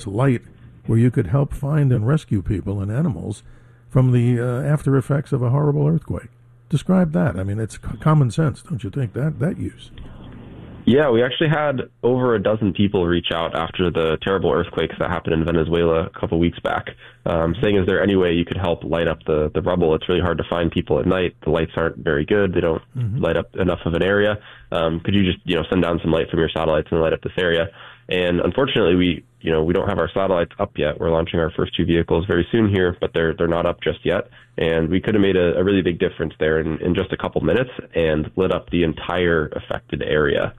light where you could help find and rescue people and animals from the after effects of a horrible earthquake. Describe that. I mean, it's common sense, don't you think, that use? Yeah, we actually had over a dozen people reach out after the terrible earthquakes that happened in Venezuela a couple weeks back, saying, is there any way you could help light up the rubble? It's really hard to find people at night. The lights aren't very good. They don't light up enough of an area. Could you just, send down some light from your satellites and light up this area? And unfortunately, we don't have our satellites up yet. We're launching our first two vehicles very soon here, but they're not up just yet. And we could have made a really big difference there in just a couple minutes and lit up the entire affected area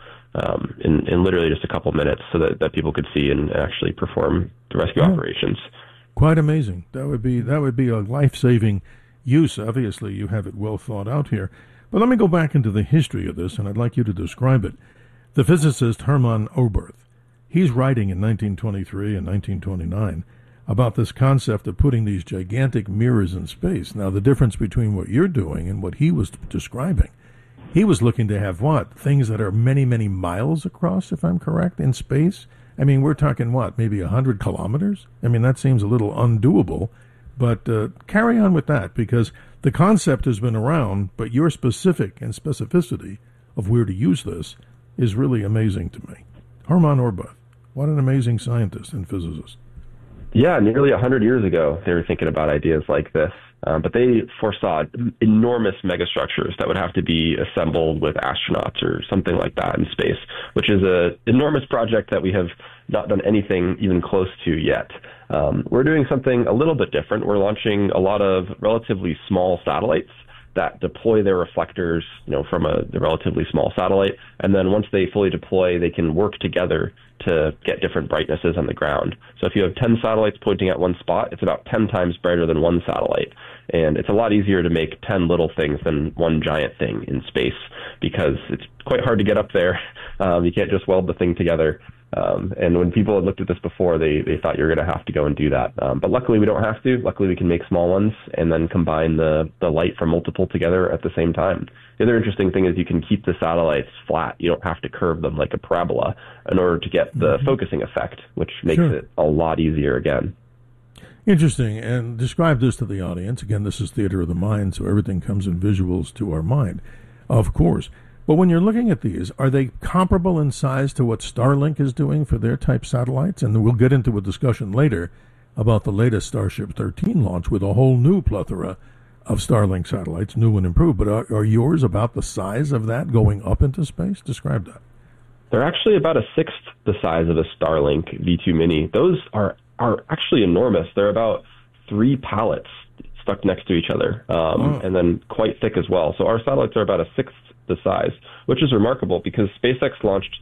in literally just a couple minutes, so that people could see and actually perform the rescue operations. Quite amazing. That would be a life-saving use. Obviously, you have it well thought out here. But let me go back into the history of this, and I'd like you to describe it. The physicist Hermann Oberth, he's writing in 1923 and 1929 about this concept of putting these gigantic mirrors in space. Now, the difference between what you're doing and what he was describing, he was looking to have what? Things that are many, many miles across, if I'm correct, in space? I mean, we're talking what, maybe 100 kilometers? I mean, that seems a little undoable, but carry on with that, because the concept has been around, but your specific and specificity of where to use this is really amazing to me. Hermann Oberth, what an amazing scientist and physicist. Yeah, nearly 100 years ago, they were thinking about ideas like this. But they foresaw enormous megastructures that would have to be assembled with astronauts or something like that in space, which is an enormous project that we have not done anything even close to yet. We're doing something a little bit different. We're launching a lot of relatively small satellites that deploy their reflectors, from a relatively small satellite. And then once they fully deploy, they can work together to get different brightnesses on the ground. So if you have 10 satellites pointing at one spot, it's about 10 times brighter than one satellite. And it's a lot easier to make 10 little things than one giant thing in space, because it's quite hard to get up there. You can't just weld the thing together. And when people had looked at this before, they thought you're going to have to go and do that. But luckily, we don't have to. Luckily, we can make small ones and then combine the light from multiple together at the same time. The other interesting thing is you can keep the satellites flat. You don't have to curve them like a parabola in order to get the focusing effect, which makes it a lot easier again. Interesting. And describe this to the audience. Again, this is Theater of the Mind, so everything comes in visuals to our mind, of course. But when you're looking at these, are they comparable in size to what Starlink is doing for their type satellites? And we'll get into a discussion later about the latest Starship 13 launch with a whole new plethora of Starlink satellites, new and improved. But are yours about the size of that going up into space? Describe that. They're actually about a sixth the size of a Starlink V2 Mini. Those are actually enormous. They're about 3 pallets stuck next to each other, and then quite thick as well. So our satellites are about a sixth the size, which is remarkable because SpaceX launched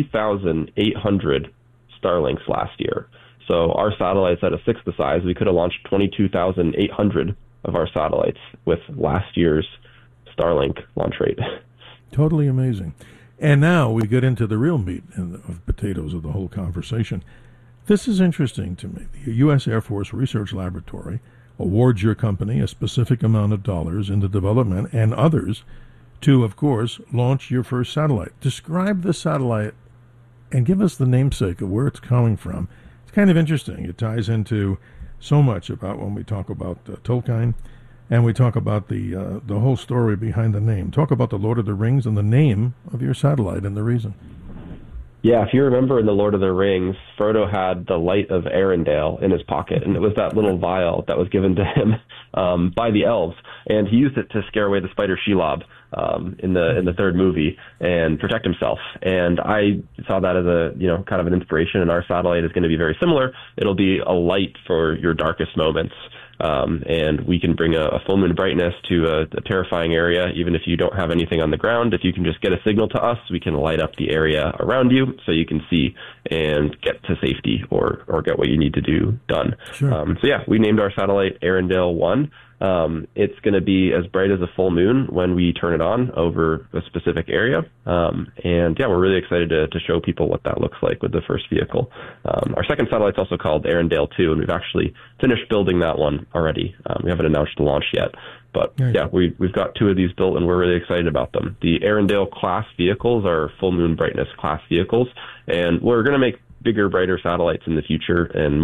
3,800 Starlinks last year. So our satellites at a sixth the size, we could have launched 22,800 of our satellites with last year's Starlink launch rate. Totally amazing. And now we get into the real meat of potatoes of the whole conversation. This is interesting to me. The U.S. Air Force Research Laboratory awards your company a specific amount of dollars in the development and others to, of course, launch your first satellite. Describe the satellite and give us the namesake of where it's coming from. It's kind of interesting. It ties into so much about when we talk about Tolkien and we talk about the whole story behind the name. Talk about the Lord of the Rings and the name of your satellite and the reason. Yeah, if you remember in The Lord of the Rings, Frodo had the light of Arendelle in his pocket, and it was that little vial that was given to him by the elves, and he used it to scare away the spider Shelob in the third movie and protect himself. And I saw that as a kind of an inspiration, and our satellite is going to be very similar. It'll be a light for your darkest moments. And we can bring a full moon brightness to a terrifying area, even if you don't have anything on the ground. If you can just get a signal to us, we can light up the area around you so you can see and get to safety or get what you need to do done. Sure. So yeah, we named our satellite Arendelle 1. It's going to be as bright as a full moon when we turn it on over a specific area. And yeah, we're really excited to show people what that looks like with the first vehicle. Our second satellite's also called Arendelle 2, and we've actually finished building that one already. We haven't announced the launch yet, but yeah, we've got 2 of these built, and we're really excited about them. The Arendelle class vehicles are full moon brightness class vehicles, and we're going to make bigger, brighter satellites in the future and